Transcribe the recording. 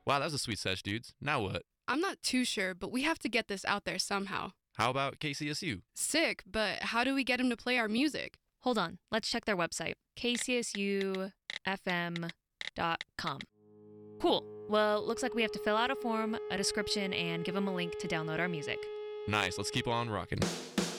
Wow, that was a sweet sesh, dudes. Now what? I'm not too sure, but we have to get this out there somehow. How about KCSU? Sick, but how do we get him to play our music? Hold on, let's check their website, kcsufm.com. Cool. Well, looks like we have to fill out a form, a description, and give them a link to download our music. Nice, let's keep on rocking.